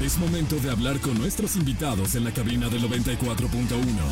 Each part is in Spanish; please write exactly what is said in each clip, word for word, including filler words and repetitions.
Es momento de hablar con nuestros invitados en la cabina del noventa y cuatro punto uno.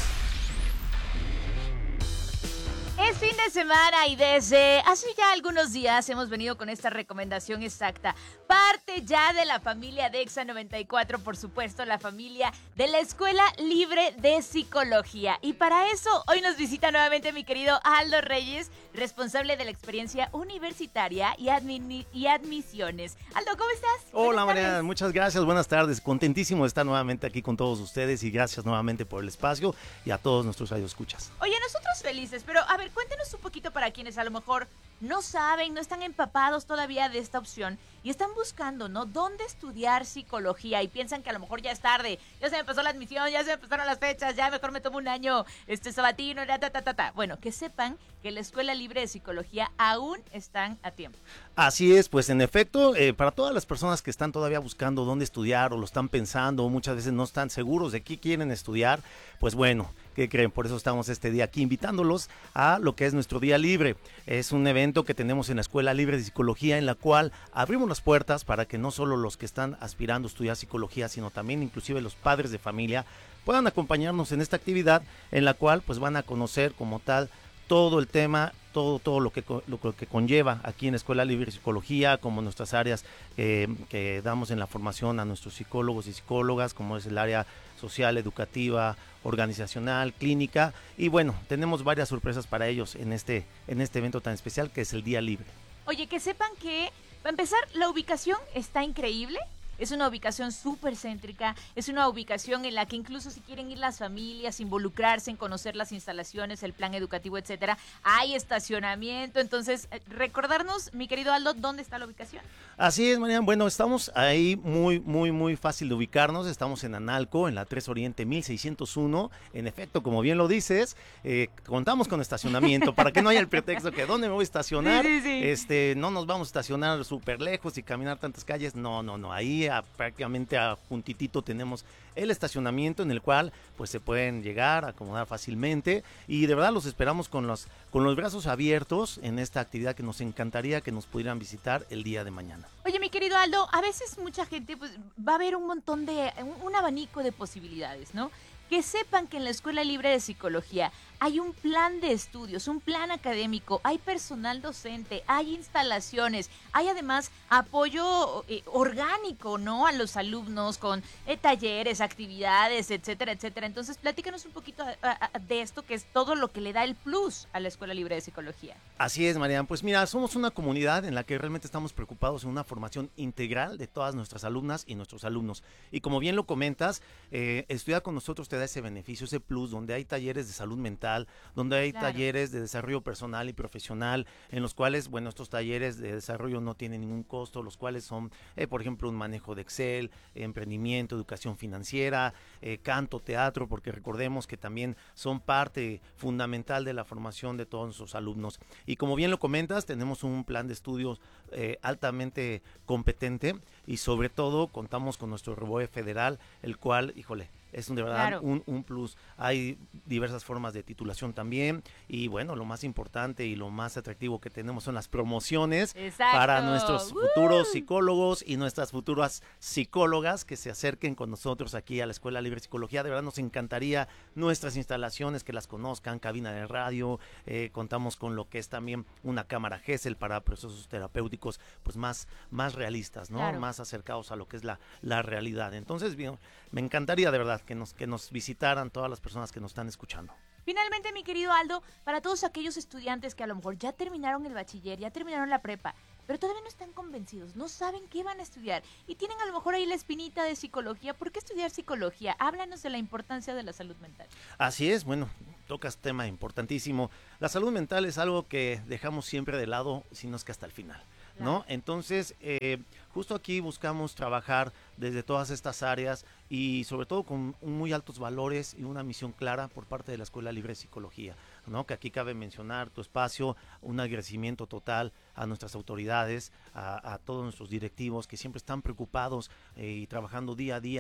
Es fin de semana y desde hace ya algunos días hemos venido con esta recomendación exacta. Parte ya de la familia de Exa noventa y cuatro, por supuesto, la familia de la Escuela Libre de Psicología. Y para eso, hoy nos visita nuevamente mi querido Aldo Reyes, responsable de la experiencia universitaria y, admi- y admisiones. Aldo, ¿cómo estás? Hola, Mariana, muchas gracias, buenas tardes. Contentísimo de estar nuevamente aquí con todos ustedes y gracias nuevamente por el espacio y a todos nuestros radioescuchas. Oye, nosotros felices, pero a ver, cuéntenos un poquito para quienes a lo mejor no saben, no están empapados todavía de esta opción y están buscando, ¿no? ¿Dónde estudiar psicología? Y piensan que a lo mejor ya es tarde, ya se me pasó la admisión, ya se me pasaron las fechas, ya mejor me tomo un año este sabatino, ta, ta, ta, ta, ta. Bueno, que sepan que la Escuela Libre de Psicología aún están a tiempo. Así es, pues en efecto, eh, para todas las personas que están todavía buscando dónde estudiar o lo están pensando, o muchas veces no están seguros de qué quieren estudiar, pues bueno, ¿qué creen? Por eso estamos este día aquí invitándolos a lo que es nuestro Día Libre. Es un evento que tenemos en la Escuela Libre de Psicología en la cual abrimos las puertas para que no solo los que están aspirando a estudiar psicología, sino también inclusive los padres de familia puedan acompañarnos en esta actividad en la cual pues van a conocer como tal todo el tema, todo, todo lo, que, lo que conlleva aquí en la Escuela Libre de Psicología, como nuestras áreas eh, que damos en la formación a nuestros psicólogos y psicólogas, como es el área social, educativa, organizacional, clínica, y bueno, tenemos varias sorpresas para ellos en este, en este evento tan especial que es el Día Libre. Oye, que sepan que, para empezar, la ubicación está increíble. Es una ubicación súper céntrica, es una ubicación en la que incluso si quieren ir las familias, involucrarse en conocer las instalaciones, el plan educativo, etcétera, hay estacionamiento. Entonces, recordarnos, mi querido Aldo, ¿dónde está la ubicación? Así es, Mariana. Bueno, estamos ahí muy, muy, muy fácil de ubicarnos. Estamos en Analco, en la tres Oriente mil seiscientos uno. En efecto, como bien lo dices, eh, contamos con estacionamiento para que no haya el pretexto que ¿dónde me voy a estacionar? Sí, sí, sí. Este, no nos vamos a estacionar súper lejos y caminar tantas calles. No, no, no. Ahí a, prácticamente a juntitito tenemos el estacionamiento en el cual pues se pueden llegar, acomodar fácilmente y de verdad los esperamos con los, con los brazos abiertos en esta actividad que nos encantaría que nos pudieran visitar el día de mañana. Oye, mi querido Aldo, a veces mucha gente pues va a ver un montón de, un, un abanico de posibilidades, ¿no? Que sepan que en la Escuela Libre de Psicología hay un plan de estudios, un plan académico, hay personal docente, hay instalaciones, hay además apoyo eh, orgánico, ¿no? A los alumnos con eh, talleres, actividades, etcétera, etcétera. Entonces, platícanos un poquito a, a, de esto, que es todo lo que le da el plus a la Escuela Libre de Psicología. Así es, Mariana. Pues mira, somos una comunidad en la que realmente estamos preocupados en una formación integral de todas nuestras alumnas y nuestros alumnos. Y como bien lo comentas, eh, estudiar con nosotros te da ese beneficio, ese plus, donde hay talleres de salud mental, donde hay Claro. talleres de desarrollo personal y profesional, en los cuales, bueno, estos talleres de desarrollo no tienen ningún costo, los cuales son, eh, por ejemplo, un manejo de Excel, emprendimiento, educación financiera, eh, canto, teatro, porque recordemos que también son parte fundamental de la formación de todos nuestros alumnos. Y como bien lo comentas, tenemos un plan de estudios eh, altamente competente y sobre todo contamos con nuestro R B O E federal, el cual, híjole, es un, de verdad Claro. un, un plus. Hay diversas formas de titulación también y bueno, lo más importante y lo más atractivo que tenemos son las promociones. Exacto. Para nuestros ¡Woo! futuros psicólogos y nuestras futuras psicólogas que se acerquen con nosotros aquí a la Escuela Libre de Psicología. De verdad nos encantaría nuestras instalaciones, que las conozcan, cabina de radio, eh, contamos con lo que es también una cámara Gesell para procesos terapéuticos pues más, más realistas, ¿no? Claro. Más acercados a lo que es la, la realidad. Entonces, bien, me encantaría de verdad que nos, que nos visitaran todas las personas que nos están escuchando. Finalmente, mi querido Aldo, para todos aquellos estudiantes que a lo mejor ya terminaron el bachiller, ya terminaron la prepa, pero todavía no están convencidos, no saben qué van a estudiar y tienen a lo mejor ahí la espinita de psicología. ¿Por qué estudiar psicología? Háblanos de la importancia de la salud mental. Así es, bueno, tocas tema importantísimo. La salud mental es algo que dejamos siempre de lado, si no es que hasta el final, ¿no? Claro. Entonces, eh, justo aquí buscamos trabajar desde todas estas áreas y sobre todo con un muy altos valores y una misión clara por parte de la Escuela Libre de Psicología, ¿no? Que aquí cabe mencionar tu espacio, un agradecimiento total a nuestras autoridades, a, a todos nuestros directivos que siempre están preocupados eh, y trabajando día a día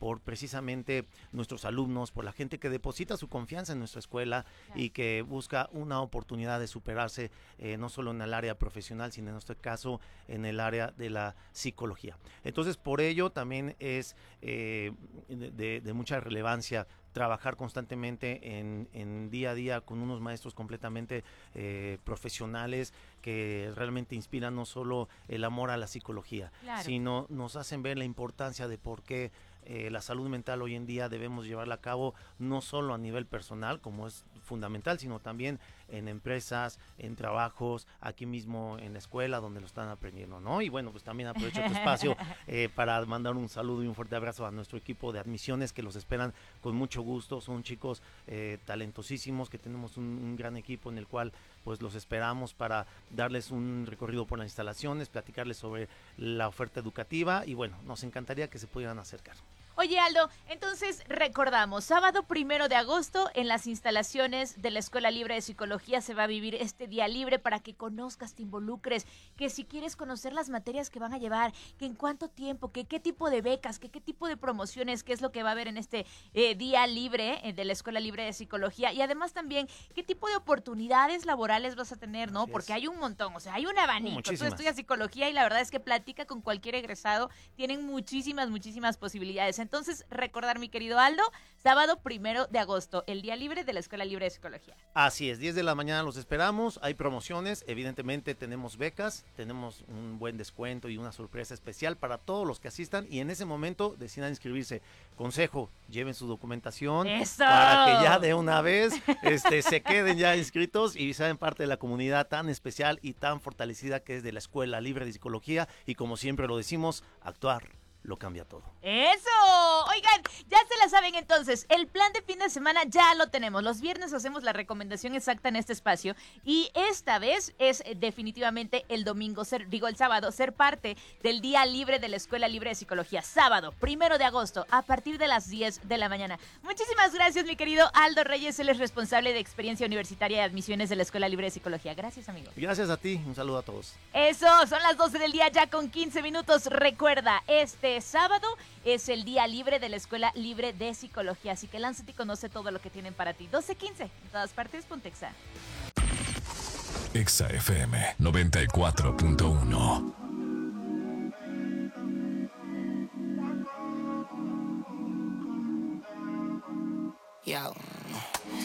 por precisamente nuestros alumnos, por la gente que deposita su confianza en nuestra escuela y que busca una oportunidad de superarse eh, no solo en el área profesional, sino en este caso en el área de la psicología. Entonces, por ello también es eh, de, de mucha relevancia trabajar constantemente en, en día a día con unos maestros completamente eh, profesionales que realmente inspiran no solo el amor a la psicología, claro, sino nos hacen ver la importancia de por qué eh, la salud mental hoy en día debemos llevarla a cabo no solo a nivel personal, como es fundamental, sino también en empresas, en trabajos, aquí mismo en la escuela donde lo están aprendiendo, ¿no? Y bueno, pues también aprovecho tu espacio eh, para mandar un saludo y un fuerte abrazo a nuestro equipo de admisiones que los esperan con mucho gusto. Son chicos eh, talentosísimos, que tenemos un, un gran equipo en el cual pues los esperamos para darles un recorrido por las instalaciones, platicarles sobre la oferta educativa y bueno, nos encantaría que se pudieran acercar. Oye, Aldo, entonces recordamos, sábado primero de agosto en las instalaciones de la Escuela Libre de Psicología se va a vivir este día libre para que conozcas, te involucres, que si quieres conocer las materias que van a llevar, que en cuánto tiempo, que qué tipo de becas, que qué tipo de promociones, qué es lo que va a haber en este eh, día libre eh, de la Escuela Libre de Psicología y además también qué tipo de oportunidades laborales vas a tener, ¿no? Así Porque es. hay un montón, o sea, hay un abanico. Muchísimas. Tú estudias psicología y la verdad es que platica con cualquier egresado, tienen muchísimas, muchísimas posibilidades. Entonces, recordar, mi querido Aldo, sábado primero de agosto, el día libre de la Escuela Libre de Psicología. Así es, diez de la mañana los esperamos, hay promociones, evidentemente tenemos becas, tenemos un buen descuento y una sorpresa especial para todos los que asistan y en ese momento decidan inscribirse. Consejo, lleven su documentación ¡Eso! para que ya de una vez este, se queden ya inscritos y sean parte de la comunidad tan especial y tan fortalecida que es de la Escuela Libre de Psicología y como siempre lo decimos, actuar lo cambia todo. ¡Eso! Oigan, ya se la saben entonces, el plan de fin de semana ya lo tenemos. Los viernes hacemos la recomendación exacta en este espacio y esta vez es definitivamente el domingo, ser, digo el sábado, ser parte del día libre de la Escuela Libre de Psicología. Sábado, primero de agosto, a partir de las diez de la mañana. Muchísimas gracias, mi querido Aldo Reyes, él es responsable de experiencia universitaria y admisiones de la Escuela Libre de Psicología. Gracias, amigo. Gracias a ti, un saludo a todos. Eso, son las doce del día ya con quince minutos. Recuerda, este sábado es el día libre de la Escuela Libre de Psicología, así que lánzate y conoce todo lo que tienen para ti. doce quince, en todas partes, Pontexa. Exa F M noventa y cuatro punto uno.